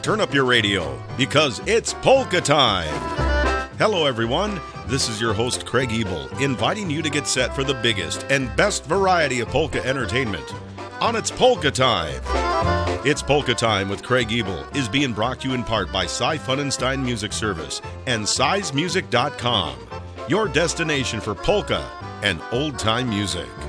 turn up your radio because it's polka time. Hello, everyone. This is your host, Craig Ebel, inviting you to get set for the biggest and best variety of polka entertainment on It's Polka Time. It's Polka Time with Craig Ebel is being brought to you in part by Cy Funenstein Music Service and SizMusic.com, your destination for polka and old-time music.